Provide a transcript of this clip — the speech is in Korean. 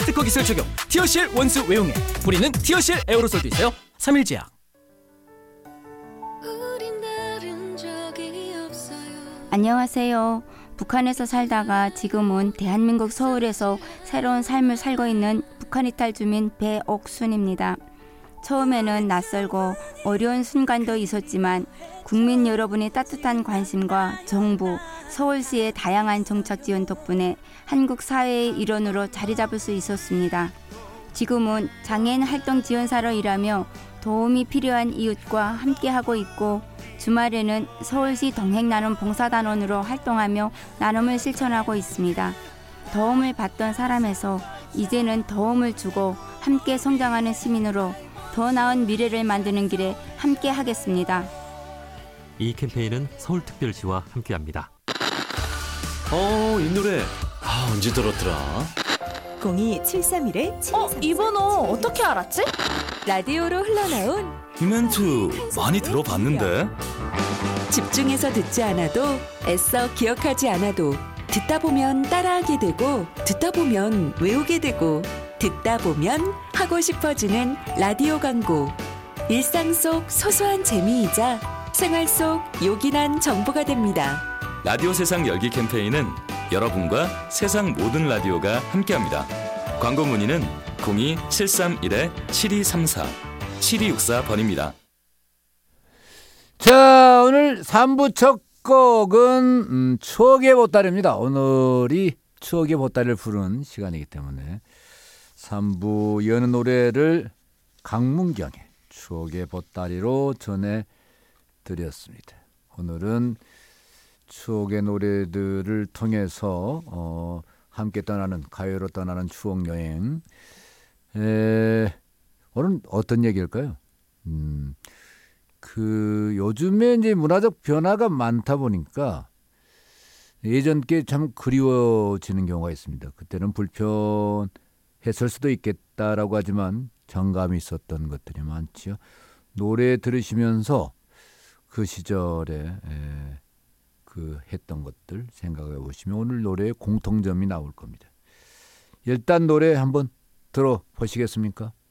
스티커 기술 적용 티어실 원수 외용에 뿌리는 티어실 에어로솔도 있어요. 3일제약. 안녕하세요. 북한에서 살다가 지금은 대한민국 서울에서 새로운 삶을 살고 있는 북한 이탈 주민 배옥순입니다. 처음에는 낯설고 어려운 순간도 있었지만 국민 여러분의 따뜻한 관심과 정부, 서울시의 다양한 정책 지원 덕분에 한국 사회의 일원으로 자리 잡을 수 있었습니다. 지금은 장애인 활동 지원사로 일하며 도움이 필요한 이웃과 함께하고 있고 주말에는 서울시 동행나눔 봉사단원으로 활동하며 나눔을 실천하고 있습니다. 도움을 받던 사람에서 이제는 도움을 주고 함께 성장하는 시민으로 더 나은 미래를 만드는 길에 함께 하겠습니다. 이 캠페인은 서울특별시와 함께합니다. 이 노래 언제 들었더라? 02-731-7234. 이 번호 어떻게 알았지? 라디오로 흘러나온 이 멘트 많이 들어봤는데? 집중해서 듣지 않아도 애써 기억하지 않아도 듣다 보면 따라하게 되고 듣다 보면 외우게 되고 듣다 보면 하고 싶어지는 라디오 광고. 일상 속 소소한 재미이자 생활 속 요긴한 정보가 됩니다. 라디오 세상 열기 캠페인은 여러분과 세상 모든 라디오가 함께합니다. 광고 문의는 02-731-7234 7264번입니다. 자, 오늘 3부 첫 곡은 추억의 보따리입니다. 오늘이 추억의 보따리를 부른 시간이기 때문에 3부 여는 노래를 강문경의 추억의 보따리로 전해드렸습니다. 오늘은 추억의 노래들을 통해서 함께 떠나는, 가요로 떠나는 추억여행. 오늘은 어떤 얘기일까요? 요즘에 이제 문화적 변화가 많다 보니까 예전 게 참 그리워지는 경우가 있습니다. 그때는 불편했을 수도 있겠다라고 하지만 정감이 있었던 것들이 많지요. 노래 들으시면서 그 시절에 했던 것들 생각해 보시면 오늘 노래의 공통점이 나올 겁니다. 일단 노래 한번 들어보시겠습니까?